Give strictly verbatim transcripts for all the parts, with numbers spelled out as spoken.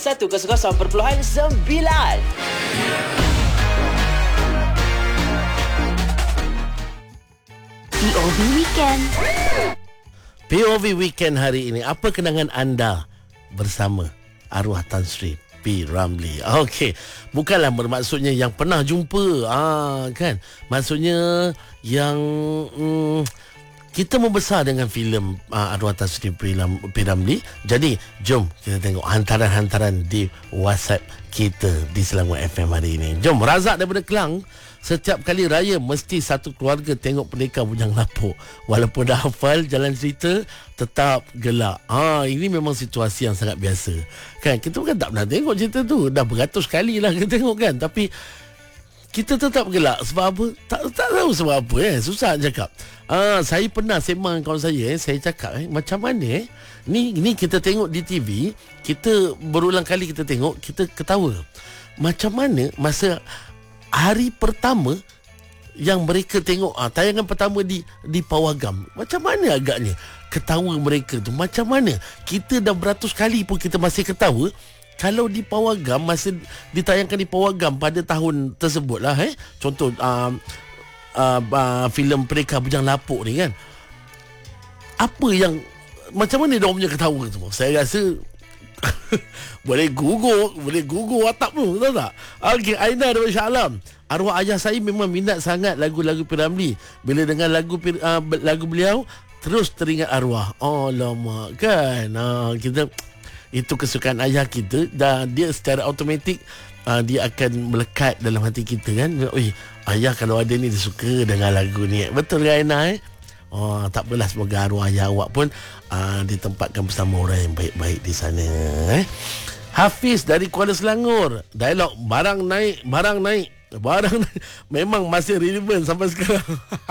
seratus perpuluhan sembilan. P O V Weekend. P O V Weekend hari ini, apa kenangan anda bersama arwah Tan Sri P. Ramlee? Okey, bukanlah bermaksudnya yang pernah jumpa, ah, kan? Maksudnya yang mm, kita membesar dengan filem uh, arwah Tan Sri P. Ramlee. Jadi, jom kita tengok hantaran-hantaran di WhatsApp kita di Selangor F M hari ini. Jom, Razak daripada Kelang. Setiap kali raya mesti satu keluarga tengok Pendekar Bujang Lapuk. Walaupun dah hafal jalan cerita, tetap gelak. Ah, ini memang situasi yang sangat biasa. Kan, kita bukan tak pernah tengok cerita tu. Dah beratus kali lah kita tengok kan. Tapi kita tetap gelak. Sebab apa? Tak, tak tahu sebab apa eh. Susah nak cakap. Ah, saya pernah sembang kawan saya eh. Saya cakap eh, macam mana eh. Ni, ni kita tengok di T V. Kita berulang kali kita tengok, kita ketawa. Macam mana masa hari pertama yang mereka tengok ah, tayangan pertama di di Pawagam, macam mana agaknya ketawa mereka tu, macam mana kita dah beratus kali pun kita masih ketawa. Kalau di Pawagam, masa ditayangkan di Pawagam pada tahun tersebut lah eh, contoh uh, uh, uh, filem Pendekar Bujang Lapuk ni kan, apa yang macam mana dia orang punya ketawa tu, saya rasa boleh gugur, boleh gugur atap tu, tahu tak? Okey, Aina daripada Shah Alam. Arwah ayah saya memang minat sangat lagu-lagu P. Ramlee. Bila dengar lagu uh, lagu beliau, terus teringat arwah. Oh lama kan. Uh, kita itu kesukaan ayah kita, dan dia secara automatik uh, dia akan melekat dalam hati kita kan. Oi, ayah kalau ada ni dia suka dengar lagu ni. Betul ke Aina eh? Oh, tak apalah, semoga arwah ayah awak pun uh, ditempatkan bersama orang yang baik-baik di sana eh. Hafiz dari Kuala Selangor. Dialog barang naik, barang naik, barang naik. Memang masih relevan sampai sekarang.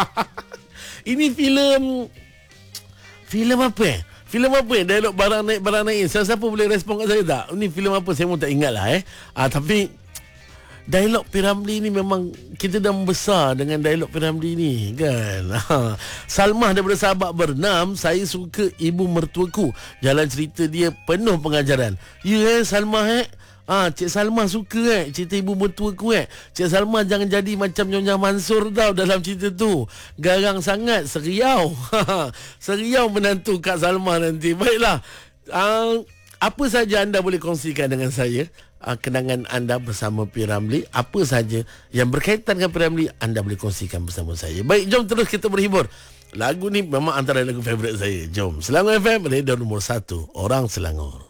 Ini filem filem apa eh? Filem apa eh? Dialog barang naik, barang naik. Siapa boleh respon kat saya tak? Ini filem apa? Saya pun tak ingat lah eh. Ah, tapi dialog P. Ramlee ni memang kita dah membesar dengan dialog P. Ramlee ni kan. Salmah daripada Sabak Bernam. Saya suka ibu mertuaku. Jalan cerita dia penuh pengajaran. Ya eh Salmah eh. Ah, Cik Salmah suka eh cerita ibu mertuaku eh. Cik Salmah jangan jadi macam Nyonya Mansur tau dalam cerita tu. Garang sangat, seriau. Seriau menantu Kak Salmah nanti. Baiklah. Ah, apa saja anda boleh kongsikan dengan saya? Uh, kenangan anda bersama P. Ramlee, apa saja yang berkaitan dengan P. Ramlee, anda boleh kongsikan bersama saya. Baik, jom terus kita berhibur. Lagu ni memang antara lagu favourite saya. Jom, Selangor F M, radio nombor satu, orang Selangor.